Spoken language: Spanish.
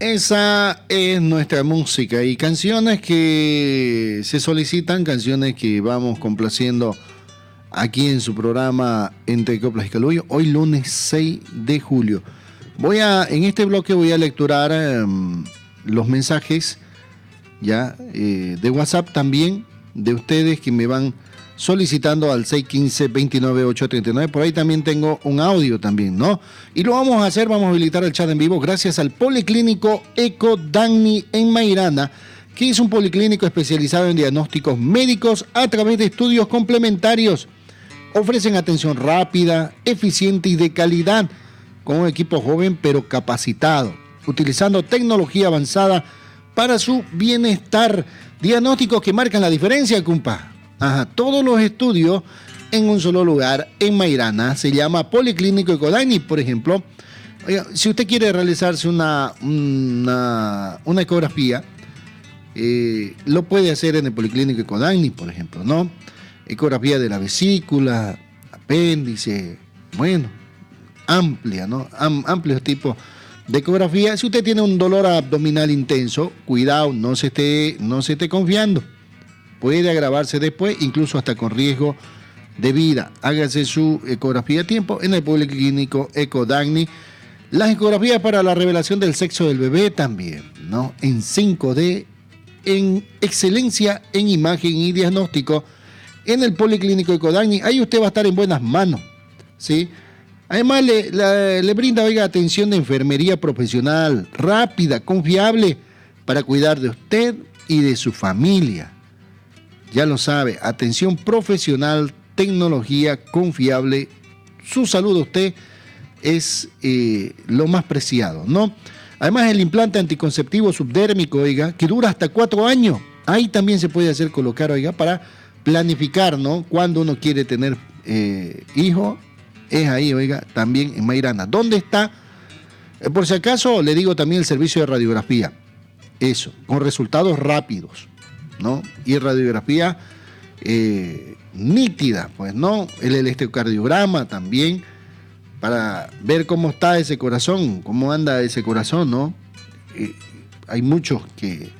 Esa es nuestra música y canciones que se solicitan, canciones que vamos complaciendo aquí en su programa Entre Coplas y Calullo, hoy lunes 6 de julio. En este bloque voy a lecturar los mensajes ya de WhatsApp también de ustedes que me van solicitando al 615-29839. Por ahí también tengo un audio también, ¿no? Y lo vamos a hacer, vamos a habilitar el chat en vivo gracias al Policlínico Ecodagni en Mairana, que es un policlínico especializado en diagnósticos médicos a través de estudios complementarios. Ofrecen atención rápida, eficiente y de calidad, con un equipo joven pero capacitado, utilizando tecnología avanzada para su bienestar. Diagnósticos que marcan la diferencia, compa. Ajá, todos los estudios en un solo lugar, en Mairana, se llama Policlínico Ecodagni, por ejemplo. Oiga, si usted quiere realizarse una ecografía, lo puede hacer en el Policlínico Ecodagni, por ejemplo, ¿no? Ecografía de la vesícula, apéndice, bueno, amplia, ¿no? Amplios tipos de ecografía. Si usted tiene un dolor abdominal intenso, cuidado, no se esté confiando. Puede agravarse después, incluso hasta con riesgo de vida. Hágase su ecografía a tiempo en el Policlínico Ecodagni. Las ecografías para la revelación del sexo del bebé también, ¿no? En 5D, en excelencia en imagen y diagnóstico, en el Policlínico Ecodagni. Ahí usted va a estar en buenas manos, ¿sí? Además, le brinda, oiga, atención de enfermería profesional, rápida, confiable, para cuidar de usted y de su familia. Ya lo sabe, atención profesional, tecnología confiable, su salud de usted es lo más preciado, ¿no? Además, el implante anticonceptivo subdérmico, oiga, que dura hasta 4 años. Ahí también se puede hacer colocar, oiga, para planificar, ¿no? Cuando uno quiere tener hijo, es ahí, oiga, también en Mairana. ¿Dónde está? Por si acaso, le digo también el servicio de radiografía. Eso, con resultados rápidos, ¿no? Y radiografía nítida, pues, ¿no? El electrocardiograma también, para ver cómo está ese corazón, cómo anda ese corazón, ¿no? Hay muchos que